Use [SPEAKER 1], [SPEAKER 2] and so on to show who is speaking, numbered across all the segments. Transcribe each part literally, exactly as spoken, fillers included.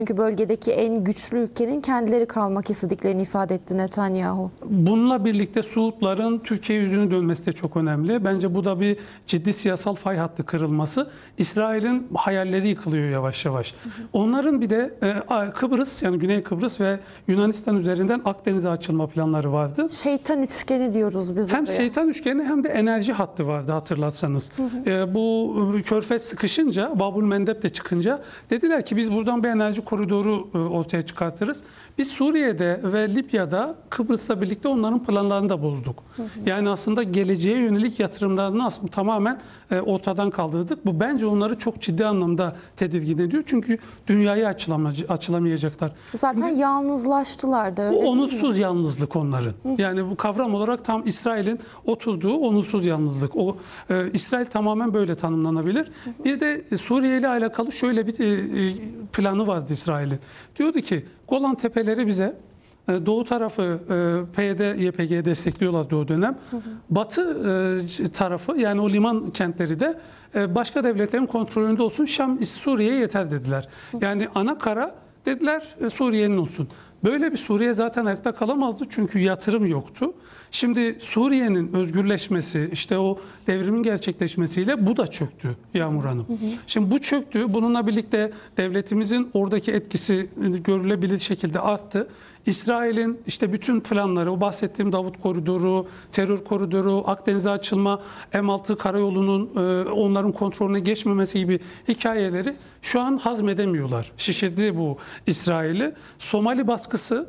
[SPEAKER 1] Çünkü bölgedeki en güçlü ülkenin kendileri kalmak istediklerini ifade etti Netanyahu.
[SPEAKER 2] Bununla birlikte Suudların Türkiye yüzünü dönmesi de çok önemli. Bence bu da bir ciddi siyasal fay hattı kırılması. İsrail'in hayalleri yıkılıyor yavaş yavaş. Hı hı. Onların bir de e, Kıbrıs, yani Güney Kıbrıs ve Yunanistan üzerinden Akdeniz'e açılma planları vardı.
[SPEAKER 1] Şeytan üçgeni diyoruz biz
[SPEAKER 2] Hem
[SPEAKER 1] oraya.
[SPEAKER 2] şeytan üçgeni hem de enerji hattı vardı, hatırlatsanız. Hı hı. E, bu Körfez sıkışınca, Babul Mendeb de çıkınca dediler ki biz buradan bir enerji koridoru e, ortaya çıkartırız. Biz Suriye'de ve Libya'da Kıbrıs'la birlikte onların planlarını da bozduk. Hı hı. Yani aslında geleceğe yönelik yatırımlarını aslında tamamen e, ortadan kaldırdık. Bu bence onları çok ciddi anlamda tedirgin ediyor. Çünkü dünyayı açılamayacaklar.
[SPEAKER 1] Zaten Şimdi, yalnızlaştılar da. Öyle
[SPEAKER 2] o onursuz yalnızlık onların. Hı. Yani bu kavram olarak tam İsrail'in oturduğu onursuz yalnızlık. O e, İsrail tamamen böyle tanımlanabilir. Hı hı. Bir de Suriye ile alakalı şöyle bir e, planı vardı İsrail'in. Diyordu ki Golan Tepeleri bize, doğu tarafı P Y D, Y P G'ye destekliyorlardı o dönem. Hı hı. Batı tarafı, yani o liman kentleri de başka devletlerin kontrolünde olsun. Şam, Suriye'ye yeter dediler. Hı hı. Yani ana kara dediler Suriye'nin olsun. Böyle bir Suriye zaten ayakta kalamazdı çünkü yatırım yoktu. Şimdi Suriye'nin özgürleşmesi, işte o devrimin gerçekleşmesiyle bu da çöktü Yağmur Hanım. Hı hı. Şimdi bu çöktü. Bununla birlikte devletimizin oradaki etkisi görülebilir şekilde arttı. İsrail'in işte bütün planları, o bahsettiğim Davut Koridoru, terör koridoru, Akdeniz'e açılma, M altı karayolunun onların kontrolüne geçmemesi gibi hikayeleri şu an hazmedemiyorlar. Şişirdi bu İsrail'i. Somali baskısı,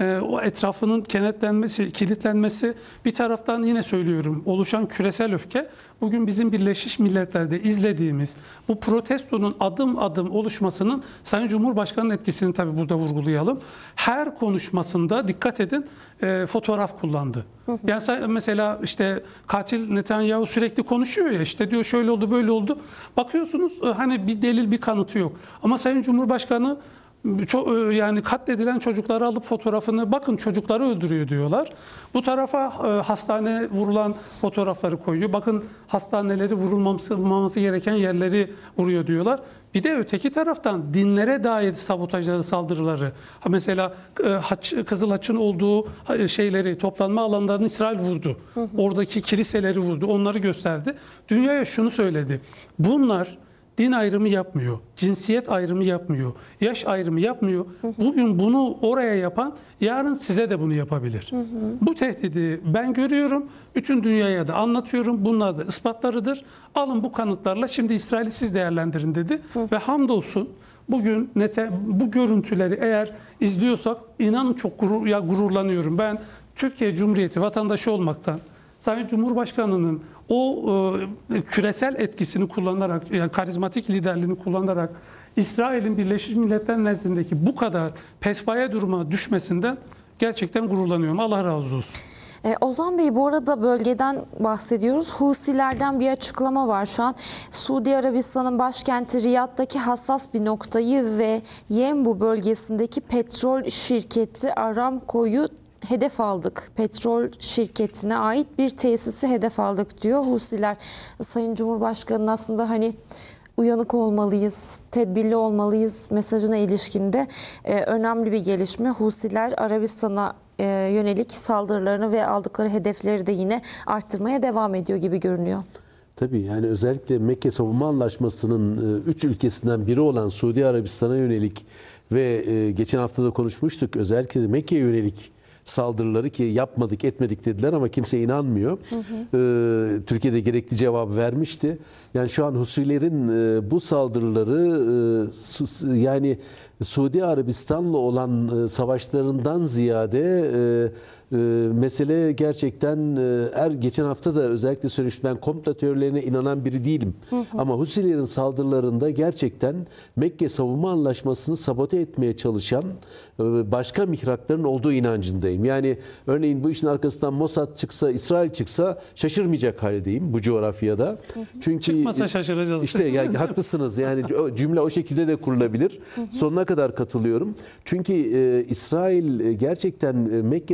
[SPEAKER 2] o etrafının kenetlenmesi, kilitlenmesi, bir taraftan yine söylüyorum oluşan küresel öfke, bugün bizim Birleşmiş Milletler'de izlediğimiz bu protestonun adım adım oluşmasının Sayın Cumhurbaşkanı'nın etkisini tabii burada vurgulayalım. Her konuşmasında dikkat edin e, fotoğraf kullandı. Hı hı. Yani mesela işte katil Netanyahu sürekli konuşuyor ya, işte diyor şöyle oldu böyle oldu. Bakıyorsunuz hani bir delil bir kanıtı yok. Ama Sayın Cumhurbaşkanı çok, yani katledilen çocukları alıp fotoğrafını, bakın çocukları öldürüyor diyorlar. Bu tarafa e, hastane vurulan fotoğrafları koyuyor. Bakın hastaneleri vurulmaması gereken yerleri vuruyor diyorlar. Bir de öteki taraftan dinlere dair sabotajları, saldırıları. Mesela e, haç, Kızıl Haç'ın olduğu şeyleri, toplanma alanlarını İsrail vurdu. Hı hı. Oradaki kiliseleri vurdu. Onları gösterdi. Dünyaya şunu söyledi. Bunlar din ayrımı yapmıyor, cinsiyet ayrımı yapmıyor, yaş ayrımı yapmıyor. Hı hı. Bugün bunu oraya yapan yarın size de bunu yapabilir. Hı hı. Bu tehdidi ben görüyorum, bütün dünyaya da anlatıyorum. Bunlar da ispatlarıdır. Alın bu kanıtlarla şimdi İsrail'i siz değerlendirin dedi. Hı. Ve hamdolsun bugün nete, bu görüntüleri eğer izliyorsak inanın çok gurur, ya gururlanıyorum. Ben Türkiye Cumhuriyeti vatandaşı olmaktan, Sayın Cumhurbaşkanı'nın o e, küresel etkisini kullanarak, yani karizmatik liderliğini kullanarak İsrail'in Birleşmiş Milletler nezdindeki bu kadar pespaya duruma düşmesinden gerçekten gururlanıyorum. Allah razı olsun.
[SPEAKER 1] E, Ozan Bey, bu arada bölgeden bahsediyoruz. Husilerden bir açıklama var şu an. Suudi Arabistan'ın başkenti Riyad'daki hassas bir noktayı ve Yenbu bölgesindeki petrol şirketi Aramco'yu hedef aldık. Petrol şirketine ait bir tesisi hedef aldık diyor Husiler. Sayın Cumhurbaşkanı'nın aslında hani uyanık olmalıyız, tedbirli olmalıyız mesajına ilişkinde e, önemli bir gelişme. Husiler Arabistan'a e, yönelik saldırılarını ve aldıkları hedefleri de yine arttırmaya devam ediyor gibi görünüyor.
[SPEAKER 3] Tabii, yani özellikle Mekke Savunma Anlaşması'nın üç ülkesinden biri olan Suudi Arabistan'a yönelik ve e, geçen hafta da konuşmuştuk, özellikle Mekke'ye yönelik saldırıları ki yapmadık etmedik dediler ama kimse inanmıyor. Hı hı. Ee, Türkiye'de gerekli cevabı vermişti. Yani şu an Husilerin e, bu saldırıları e, su, yani Suudi Arabistan'la olan e, savaşlarından ziyade e, e, mesele gerçekten e, er geçen hafta da özellikle söylemiştim, ben komplo teorilerine inanan biri değilim. Hı hı. Ama Husilerin saldırılarında gerçekten Mekke Savunma Anlaşması'nı sabote etmeye çalışan e, başka mihrakların olduğu inancındayım. Yani örneğin bu işin arkasından Mossad çıksa, İsrail çıksa şaşırmayacak haldeyim bu coğrafyada. Hı hı. Çünkü
[SPEAKER 2] çıkmasa şaşıracağız.
[SPEAKER 3] İşte yani haklısınız. Yani cümle o şekilde de kurulabilir. Hı hı. Sonuna kadar katılıyorum. Çünkü e, İsrail gerçekten Mekke Savunma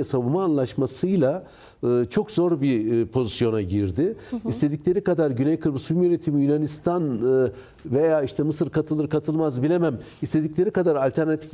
[SPEAKER 3] Anlaşması'yla e, çok zor bir e, pozisyona girdi. Hı hı. İstedikleri kadar Güney Kıbrıs Rum Yönetimi, Yunanistan e, veya işte Mısır katılır katılmaz bilemem. İstedikleri kadar alternatif